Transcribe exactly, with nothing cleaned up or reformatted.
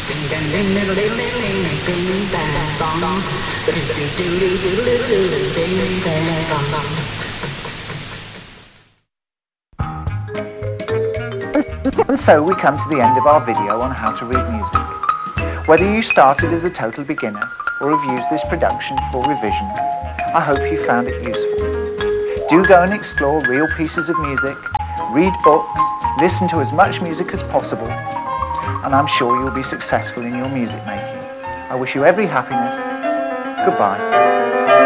And so we come to the end of our video on how to read music. Whether you started as a total beginner or have used this production for revision, I hope you found it useful. Do go and explore real pieces of music, read books, listen to as much music as possible, and I'm sure you'll be successful in your music making. I wish you every happiness. Goodbye.